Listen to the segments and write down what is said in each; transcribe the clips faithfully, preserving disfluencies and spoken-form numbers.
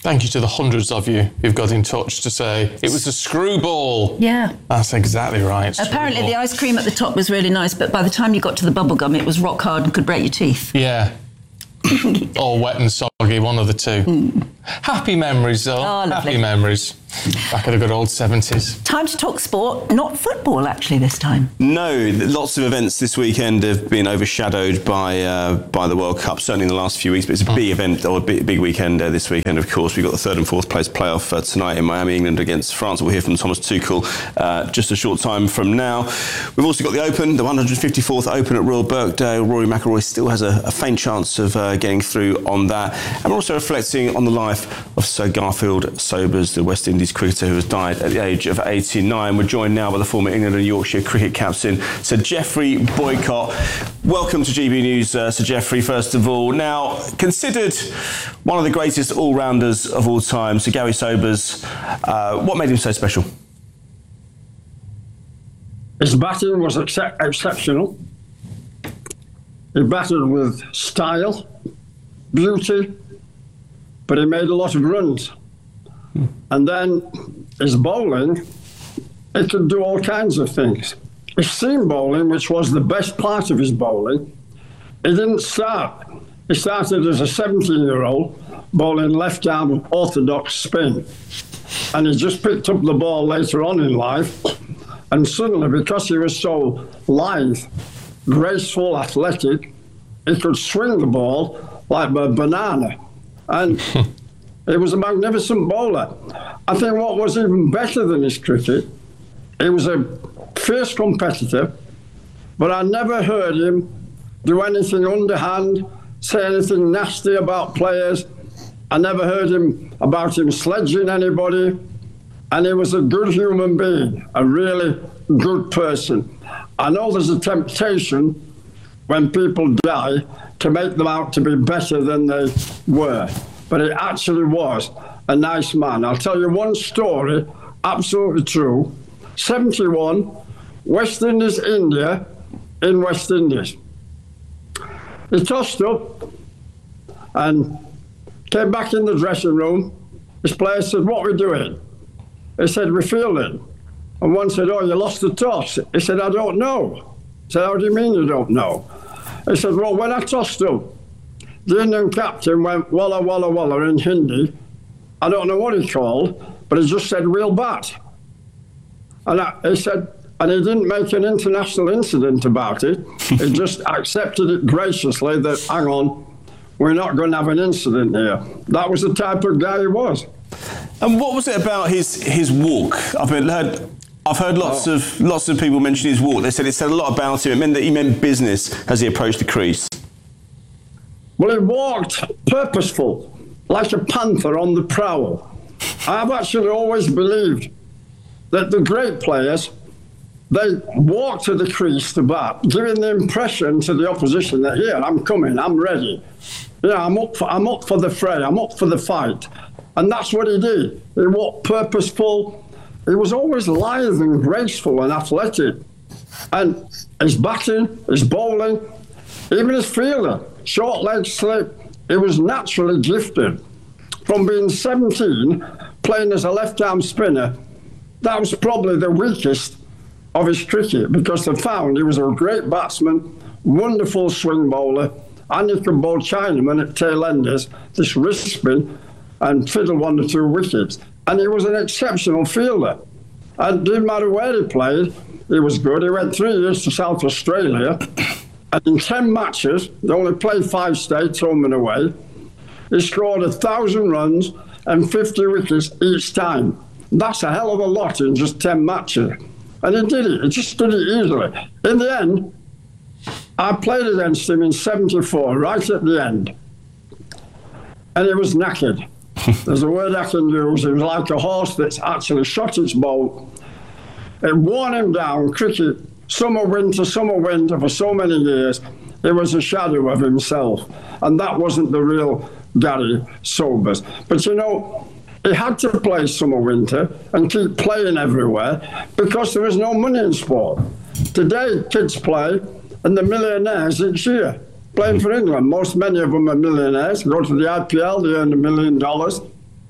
Thank you to the hundreds of you who've got in touch to say it was a screwball. Yeah. That's exactly right. Apparently the ice cream at the top was really nice, but by the time you got to the bubble gum, it was rock hard and could break your teeth. Yeah. All wet and soggy, one of the two. Mm. Happy memories, though. Oh, Happy memories. Back in the good old seventies. Time to talk sport, not football, actually, this time. No, lots of events this weekend have been overshadowed by uh, by the World Cup, certainly in the last few weeks, but it's a mm. big event, or a big, big weekend uh, this weekend, of course. We've got the third and fourth place playoff uh, tonight in Miami, England against France. We'll hear from Thomas Tuchel uh, just a short time from now. We've also got the Open, the one hundred fifty-fourth Open at Royal Birkdale. Rory McIlroy still has a, a faint chance of uh, getting through on that. And we're also reflecting on the life of Sir Garfield Sobers, the West Indies cricketer who has died at the age of eighty-nine. We're joined now by the former England and Yorkshire cricket captain, Sir Geoffrey Boycott. Welcome to G B News, uh, Sir Geoffrey, first of all. Now, considered one of the greatest all-rounders of all time, Sir Gary Sobers, uh, what made him so special? His batting was ex- exceptional. He batted with style, beauty, but he made a lot of runs. Hmm. And then his bowling, he could do all kinds of things. His seam bowling, which was the best part of his bowling, he didn't start. He started as a seventeen-year-old bowling left-arm orthodox spin. And he just picked up the ball later on in life. And suddenly, because he was so lithe, graceful, athletic, he could swing the ball like a banana. And he was a magnificent bowler. I think what was even better than his cricket, he was a fierce competitor, but I never heard him do anything underhand, say anything nasty about players. I never heard him about him sledging anybody. And he was a good human being, a really good person. I know there's a temptation when people die to make them out to be better than they were. But it actually was a nice man. I'll tell you one story, absolutely true. seventy-one, West Indies, India, in West Indies. He tossed up and came back in the dressing room. His player said, "What are we doing?" He said, "We're fielding." And one said, "Oh, you lost the toss." He said, "I don't know." He said, "How do you mean you don't know?" He said, "Well, when I tossed up, the Indian captain went walla, walla, walla in Hindi. I don't know what he called, but he just said, 'We'll bat.'" And I, he said, and he didn't make an international incident about it. He just accepted it graciously that, hang on, we're not going to have an incident here. That was the type of guy he was. And what was it about his his walk? I've heard I've heard lots oh. of lots of people mention his walk. They said it said a lot about him. It meant that he meant business as he approached the crease. Well, he walked purposeful, like a panther on the prowl. I've actually always believed that the great players, they walk to the crease to bat, giving the impression to the opposition that, here, I'm coming, I'm ready. Yeah, I'm up for, I'm up for the fray, I'm up for the fight. And that's what he did. He walked purposeful. He was always lithe and graceful and athletic. And his batting, his bowling, even his fielding, short leg slip, he was naturally gifted. From being seventeen, playing as a left-arm spinner, that was probably the weakest of his cricket, because they found he was a great batsman, wonderful swing bowler, and he could bowl Chinaman at tail enders, this wrist spin, and fiddle one or two wickets. And he was an exceptional fielder. And it didn't matter where he played, he was good. He went three years to South Australia, and in ten matches, they only played five states, home and away, he scored a thousand runs and fifty wickets each time. That's a hell of a lot in just ten matches. And he did it, he just did it easily. In the end, I played against him in seventy-four, right at the end. And he was knackered. There's a word I can use. He was like a horse that's actually shot its bolt. It worn him down, cricket, summer, winter, summer, winter, for so many years. He was a shadow of himself. And that wasn't the real Gary Sobers. But you know, he had to play summer, winter and keep playing everywhere because there was no money in sport. Today, kids play and they're millionaires each year. Playing for England, most many of them are millionaires. Go to the I P L, they earn a million dollars.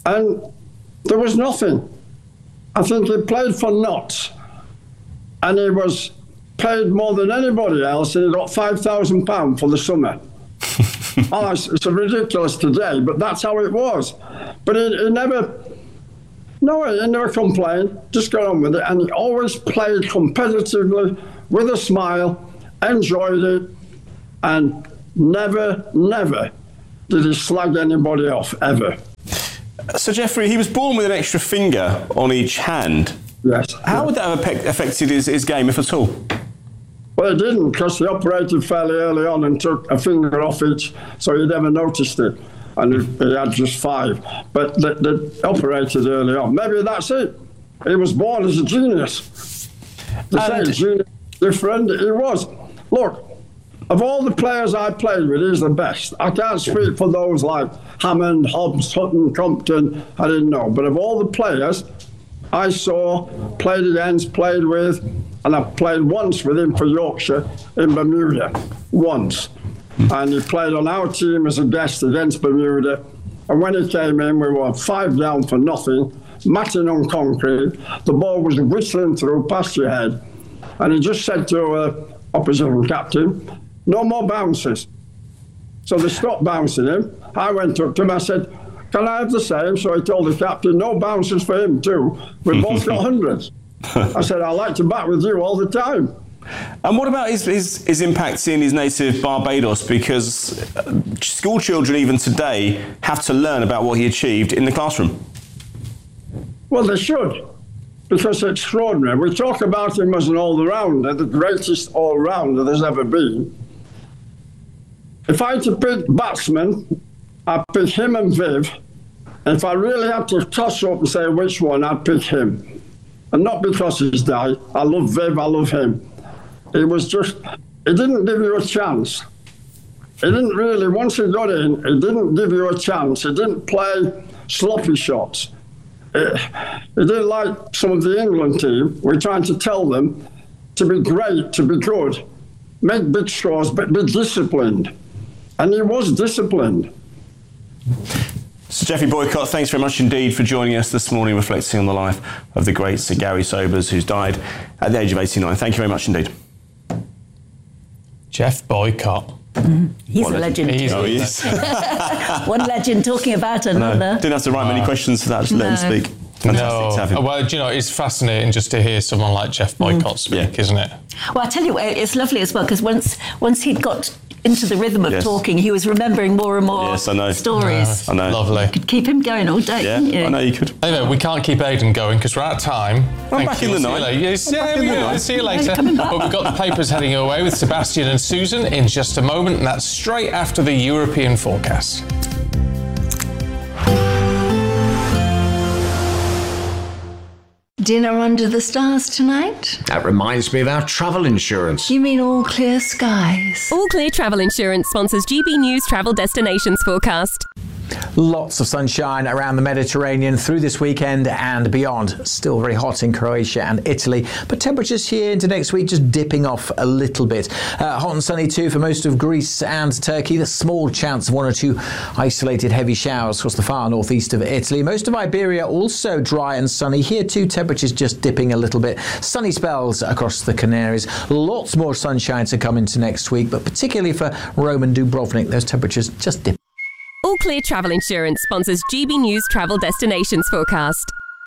And there was nothing. I think he played for Notts, and he was paid more than anybody else, and he got five thousand pounds for the summer. Oh, it's, it's ridiculous today, but that's how it was. But he, he never, no, he never complained, just got on with it, and he always played competitively, with a smile, enjoyed it, and never, never did he slag anybody off, ever. So, Geoffrey, he was born with an extra finger on each hand. Yes. How would that have affected his, his game, if at all? Well, it didn't, because he operated fairly early on and took a finger off each, so he never noticed it. And he, he had just five. But they, they operated early on. Maybe that's it. He was born as a genius. They say genius different, he was. Look, of all the players I played with, he's the best. I can't speak for those like Hammond, Hobbs, Hutton, Compton, I didn't know. But of all the players I saw, played against, played with, and I played once with him for Yorkshire in Bermuda, once. And he played on our team as a guest against Bermuda. And when he came in, we were five down for nothing, matting on concrete. The ball was whistling through past your head. And he just said to uh, opposition captain, no more bounces. So they stopped bouncing him. I went up to him, I said, can I have the same? So he told the captain, no bounces for him too. We both got hundreds. I said, I like to bat with you all the time. And what about his, his, his impact in his native Barbados? Because school children even today have to learn about what he achieved in the classroom. Well, they should, because it's extraordinary. We talk about him as an all-rounder, the greatest all-rounder there's ever been. If I had to pick batsmen, I'd pick him and Viv. And if I really had to toss up and say which one, I'd pick him. And not because he's died. I love Viv, I love him. It was just, he didn't give you a chance. He didn't really, once he got in, he didn't give you a chance. He didn't play sloppy shots. He, he didn't like some of the England team. We're trying to tell them to be great, to be good, make big scores, but be disciplined. And he was disciplined. Sir Geoffrey Boycott, thanks very much indeed for joining us this morning, reflecting on the life of the great Sir Gary Sobers, who's died at the age of eighty-nine. Thank you very much indeed. Jeff Boycott. Mm, he's what a legend. He's oh, he is. One legend talking about another. No, didn't have to write many questions for that, just no. let him speak. Fantastic no. to have him. Well, do you know, it's fascinating just to hear someone like Jeff Boycott mm. speak, yeah. isn't it? Well, I tell you what, it's lovely as well, because once once he'd got into the rhythm of yes. talking, he was remembering more and more yes, I know. stories. Yeah, I know. Lovely. You could keep him going all day, yeah, couldn't you? I know you could. Anyway, we can't keep Aidan going because we're out of time. I'm Thank back you. in the we'll night. See you later. Yes, yeah, in we the will. night. See you later. Coming back. But we've got the papers heading away with Sebastian and Susan in just a moment, and that's straight after the European forecast. Dinner under the stars tonight? That reminds me of our travel insurance. You mean all clear skies? All Clear Travel Insurance sponsors G B News Travel Destinations Forecast. Lots of sunshine around the Mediterranean through this weekend and beyond. Still very hot in Croatia and Italy, but temperatures here into next week just dipping off a little bit. Uh, hot and sunny too for most of Greece and Turkey. The small chance of one or two isolated heavy showers across the far northeast of Italy. Most of Iberia also dry and sunny. Here too, temperatures just dipping a little bit. Sunny spells across the Canaries. Lots more sunshine to come into next week, but particularly for Rome and Dubrovnik, those temperatures just dip. All Clear Travel Insurance sponsors G B News Travel Destinations Forecast.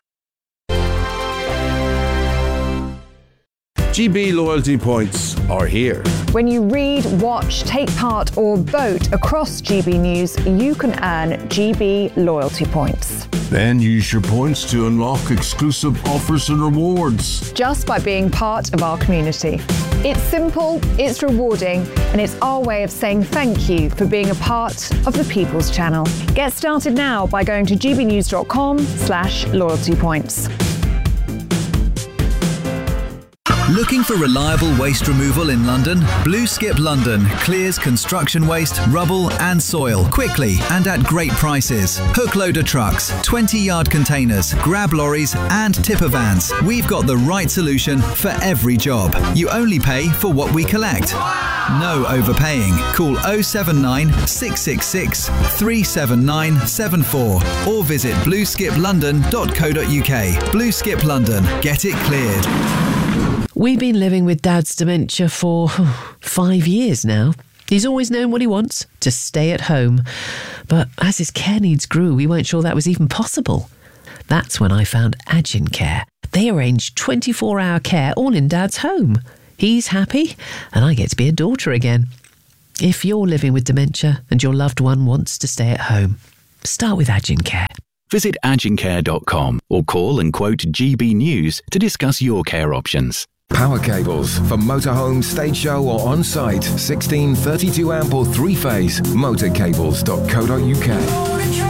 G B loyalty points are here. When you read, watch, take part or vote across G B News, you can earn G B loyalty points. Then use your points to unlock exclusive offers and rewards. Just by being part of our community. It's simple, it's rewarding, and it's our way of saying thank you for being a part of the People's Channel. Get started now by going to gbnews.com slash loyalty points. Looking for reliable waste removal in London? Blue Skip London clears construction waste, rubble and soil quickly and at great prices. Hook loader trucks, twenty yard containers, grab lorries and tipper vans. We've got the right solution for every job. You only pay for what we collect. No overpaying. Call oh seven nine, six six six, three seven nine seven four or visit blue skip london dot co dot uk. Blue Skip London. Get it cleared. We've been living with Dad's dementia for five years now. He's always known what he wants, to stay at home. But as his care needs grew, we weren't sure that was even possible. That's when I found Agin Care. They arrange twenty-four hour care all in Dad's home. He's happy, and I get to be a daughter again. If you're living with dementia and your loved one wants to stay at home, start with Agin Care. Visit agin care dot com or call and quote G B News to discuss your care options. Power cables for motorhome, stage show or on-site. sixteen, thirty-two amp or three-phase. motorcables dot co dot uk.